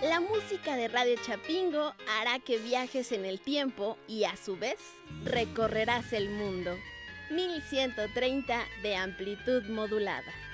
La música de Radio Chapingo hará que viajes en el tiempo y a su vez recorrerás el mundo. 1130 de amplitud modulada.